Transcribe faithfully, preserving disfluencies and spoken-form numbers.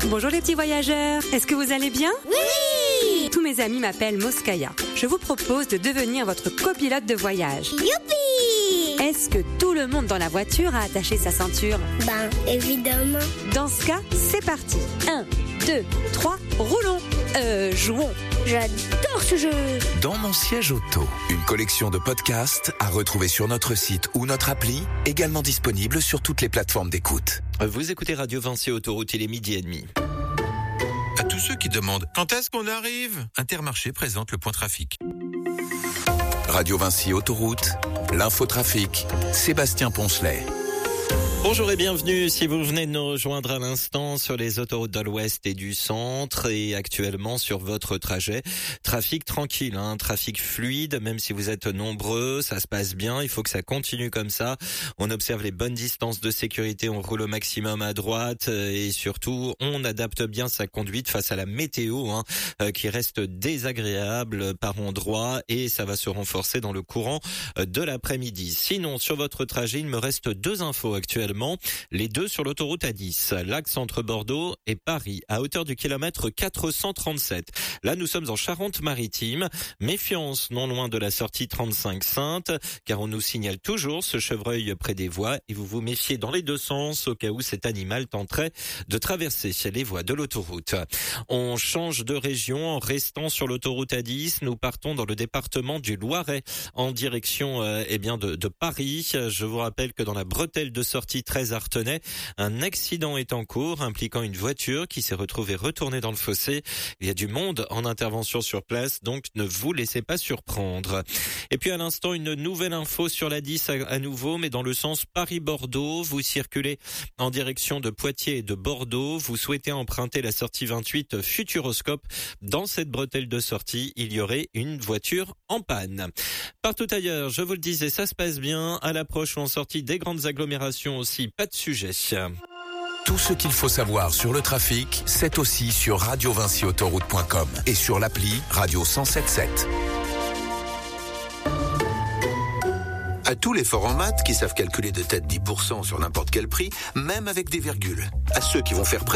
Bonjour les petits voyageurs, est-ce que vous allez bien? Oui! Tous mes amis m'appellent Moskaya. Je vous propose de devenir votre copilote de voyage. Youpi! Est-ce que tout le monde dans la voiture a attaché sa ceinture? Ben, évidemment. Dans ce cas, c'est parti. un, deux, trois, roulons. Euh, jouons. J'adore ce jeu. Dans mon siège auto, une collection de podcasts à retrouver sur notre site ou notre appli, également disponible sur toutes les plateformes d'écoute. Vous écoutez Radio Vinci Autoroute, il est midi et demi. À tous ceux qui demandent quand est-ce qu'on arrive, Intermarché présente le point trafic. Radio Vinci Autoroute, l'infotrafic, Sébastien Poncelet. Bonjour et bienvenue si vous venez de nous rejoindre à l'instant sur les autoroutes de l'Ouest et du Centre et actuellement sur votre trajet. Trafic tranquille, hein, trafic fluide, même si vous êtes nombreux, ça se passe bien, il faut que ça continue comme ça. On observe les bonnes distances de sécurité, on roule au maximum à droite et surtout on adapte bien sa conduite face à la météo hein, qui reste désagréable par endroits et ça va se renforcer dans le courant de l'après-midi. Sinon, sur votre trajet, il me reste deux infos actuellement. Les deux sur l'autoroute A dix, l'axe entre Bordeaux et Paris, à hauteur du kilomètre quatre cent trente-sept. Là, nous sommes en Charente-Maritime. Méfiance non loin de la sortie trente-cinq Sainte, car on nous signale toujours ce chevreuil près des voies et vous vous méfiez dans les deux sens au cas où cet animal tenterait de traverser les voies de l'autoroute. On change de région en restant sur l'autoroute A dix. Nous partons dans le département du Loiret en direction euh, eh bien de, de Paris. Je vous rappelle que dans la bretelle de sortie très Artenay, un accident est en cours impliquant une voiture qui s'est retrouvée retournée dans le fossé. Il y a du monde en intervention sur place, donc ne vous laissez pas surprendre. Et puis à l'instant, une nouvelle info sur la dix à, à nouveau, mais dans le sens Paris-Bordeaux. Vous circulez en direction de Poitiers et de Bordeaux. Vous souhaitez emprunter la sortie vingt-huit Futuroscope. Dans cette bretelle de sortie, il y aurait une voiture en panne. Partout ailleurs, je vous le disais, ça se passe bien. À l'approche ou en sortie des grandes agglomérations aussi, pas de sujet. Tout ce qu'il faut savoir sur le trafic, c'est aussi sur radio vinci autoroute point com et sur l'appli Radio cent sept sept. À tous les forts en maths qui savent calculer de tête dix pour cent sur n'importe quel prix, même avec des virgules. À ceux qui vont faire